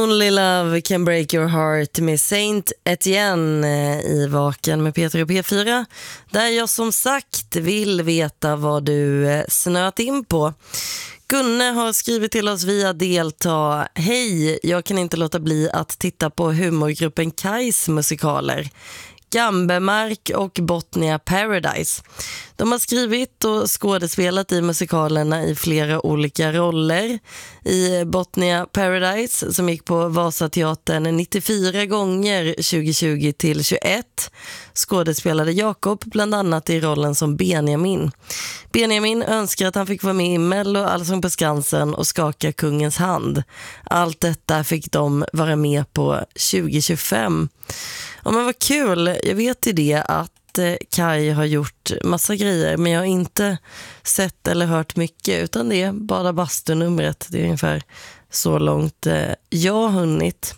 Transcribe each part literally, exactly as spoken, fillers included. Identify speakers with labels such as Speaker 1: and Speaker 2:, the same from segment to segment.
Speaker 1: Only Love Can Break Your Heart med Saint Etienne i Vaken med Peter och P fyra, där jag som sagt vill veta vad du snöat in på. Gunne har skrivit till oss via delta: hej, jag kan inte låta bli att titta på humorgruppen Kais musikaler Gambemark och Botnia Paradise. De har skrivit och skådespelat i musikalerna i flera olika roller. I Botnia Paradise, som gick på Vasateatern nittiofyra gånger tjugohundratjugo till tjugoett, skådespelade Jakob bland annat i rollen som Benjamin. Benjamin önskar att han fick vara med i Mello, Allsång på Skansen och Skaka kungens hand. Allt detta fick de vara med på tjugohundratjugofem. Ja, men vad kul. Jag vet ju det att Kai har gjort massa grejer, men jag har inte sett eller hört mycket, utan det är bara bastunumret. Det är ungefär så långt jag har hunnit.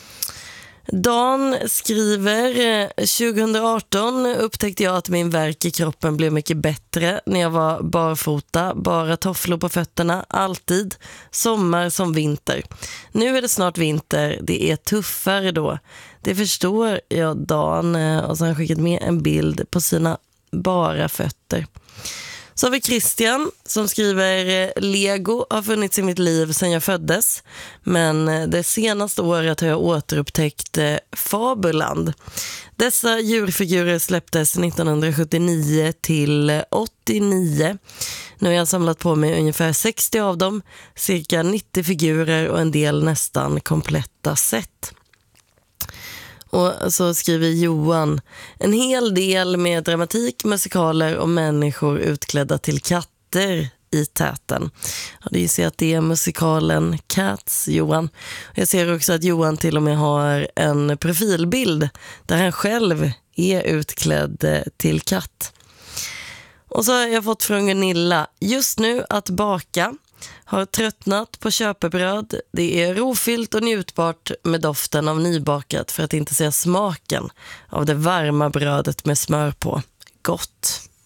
Speaker 1: Dan skriver: tjugohundraarton upptäckte jag att min värk i kroppen blev mycket bättre när jag var barfota, bara tofflor på fötterna, alltid, sommar som vinter. Nu är det snart vinter, det är tuffare då. Det förstår jag, Dan, och så har han skickat med en bild på sina bara fötter. Så har vi Christian som skriver: Lego har funnits i mitt liv sedan jag föddes, men det senaste året har jag återupptäckt Fabuland. Dessa djurfigurer släpptes nittonhundrasjuttionio till åttionio. Nu har jag samlat på mig ungefär sextio av dem, cirka nittio figurer och en del nästan kompletta set. Och så skriver Johan: en hel del med dramatik, musikaler och människor utklädda till katter i täten. Ja, det är ju så att det är musikalen Cats, Johan. Jag ser också att Johan till och med har en profilbild där han själv är utklädd till katt. Och så har jag fått från Gunilla: just nu att baka. Har tröttnat på köpebröd. Det är rofyllt och njutbart med doften av nybakat, för att inte säga smaken av det varma brödet med smör på. Gott!